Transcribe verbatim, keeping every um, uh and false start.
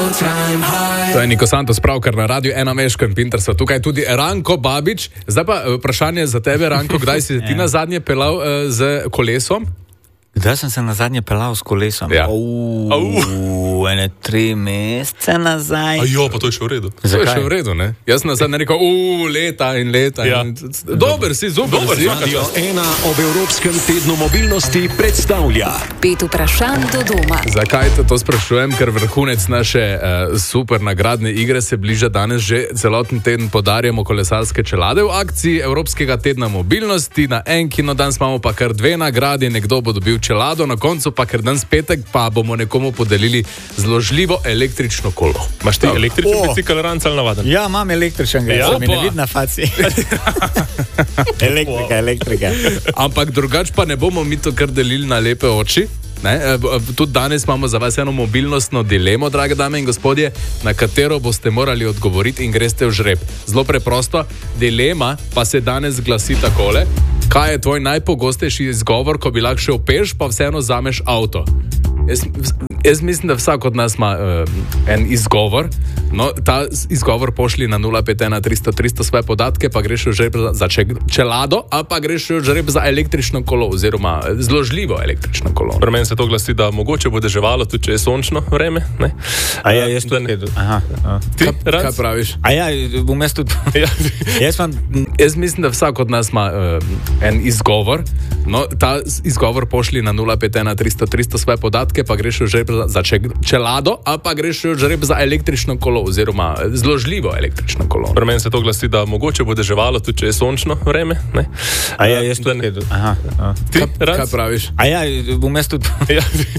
To je Niko Santos, pravkar na radiju Ena Meško in Pinterso. Tukaj tudi Ranko Babič. Zdaj pa vprašanje za tebe, Ranko, kdaj si ti na zadnje pelal uh, z kolesom? Kdaj sem se na zadnje pelal s kolesom? Ja. Uuu, ene tri mesece nazaj. Ajo, pa to je še v redu. To je še v redu, ne? Jaz sem nazadnje rekel, uuu, leta in leta. Ja. In... Dober si, super Dober si. si. Ena ob Evropskem tednu mobilnosti predstavlja Pet vprašanj do doma. Zakaj te to sprašujem? Ker vrhunec naše uh, super nagradne igre se bliža danes, že celoten teden podarjamo kolesarske čelade v akciji Evropskega tedna mobilnosti. Na en kinodan imamo pa kar dve nagradi, nekdo bo dobil čelado, na koncu pa ker danes petek pa bomo nekomu podelili zložljivo električno kolo. Imaš ti Tako. električni O. bicikl, Rancal, navaden? Ja, imam električnega, Ja, ja, mi ne opa. vidi na faci. elektrika, elektrika. Ampak drugač pa ne bomo mi to kar delili na lepe oči. Ne? E, b- Tudi danes imamo za vas eno mobilnostno dilemo, drage dame in gospodje, na katero boste morali odgovoriti in greste v žreb. Zelo preprosto, dilema pa se danes glasi takole: kaj je tvoj najpogostejši izgovor, ko bi lahko šel peš, pa vseeno zameš avto? Jaz, jaz mislim, da vsak od nas ima uh, en izgovor. No, ta izgovor pošli na nula pet ena tristo tristo svoje podatke, pa greš v žreb za, za če, čelado, ali pa greš v žreb za električno kolo, oziroma zložljivo električno kolo. Pri meni se to glasi, da mogoče bo deževalo, tudi če je sončno vreme. Ne? A ja, jaz Da ne- tudi. Aha, aha. Ti, Kaj, kaj Ranc? praviš? A ja, bom jaz tudi. Ja. Jaz imam, Jaz mislim, da vsak od nas ima uh, en izgovor. No, ta izgovor pošli na nula pet ena tristo tristo svoje podatke, pa greš v žreb za, za če, čelado, ali pa greš v žreb za električno kolo, oziroma zložljivo električno kolo. Pri meni se to glasi, da mogoče bo deževalo, tudi če je sončno vreme. Ne? a ja, jaz Da ne- tudi. Aha, aha. Ti, Kaj, kaj Ranc? praviš? A ja, bom jaz tudi. Ja.